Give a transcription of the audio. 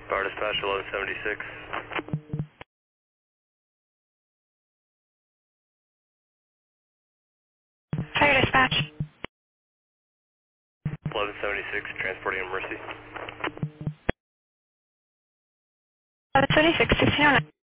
Bar Dispatch 1176. Fire Dispatch. 1176, transporting a Mercy. 1176, 1609.